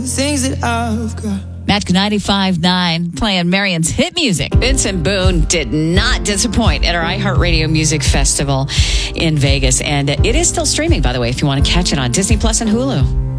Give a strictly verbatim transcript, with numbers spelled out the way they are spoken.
things that I've got. Magic ninety-five point nine playing Marion's hit music. Vincent Boone did not disappoint at our iHeartRadio Music Festival in Vegas. And it is still streaming, by the way, if you want to catch it on Disney Plus and Hulu.